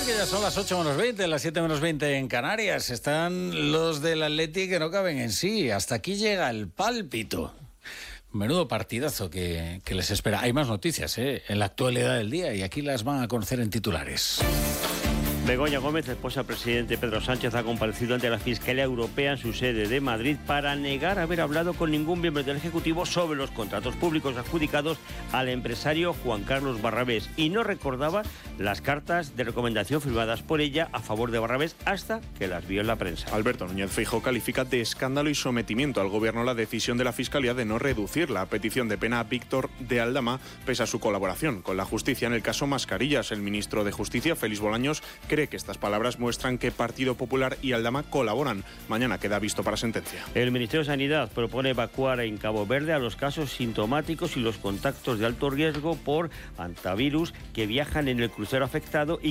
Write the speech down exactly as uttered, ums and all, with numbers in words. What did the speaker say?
que ya son las ocho menos veinte, las siete menos veinte en Canarias. Están los del Atleti que no caben en sí. Hasta aquí llega el pálpito. Menudo partidazo que, que les espera. Hay más noticias, ¿eh?, en la actualidad del día, y aquí las van a conocer en titulares. Begoña Gómez, esposa del presidente Pedro Sánchez, ha comparecido ante la Fiscalía Europea en su sede de Madrid para negar haber hablado con ningún miembro del Ejecutivo sobre los contratos públicos adjudicados al empresario Juan Carlos Barrabés, y no recordaba las cartas de recomendación firmadas por ella a favor de Barrabés hasta que las vio en la prensa. Alberto Núñez Feijóo califica de escándalo y sometimiento al Gobierno la decisión de la Fiscalía de no reducir la petición de pena a Víctor de Aldama, pese a su colaboración con la justicia en el caso Mascarillas. El ministro de Justicia, Félix Bolaños, cree que estas palabras muestran que Partido Popular y Aldama colaboran. Mañana queda visto para sentencia. El Ministerio de Sanidad propone evacuar en Cabo Verde a los casos sintomáticos y los contactos de alto riesgo por hantavirus que viajan en el crucero afectado y